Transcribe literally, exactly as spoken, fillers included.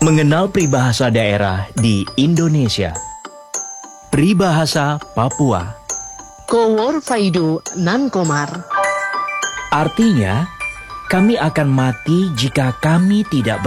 Mengenal peribahasa daerah di Indonesia. Peribahasa Papua. Kowor Faidu Nan Komar. Artinya, kami akan mati jika kami tidak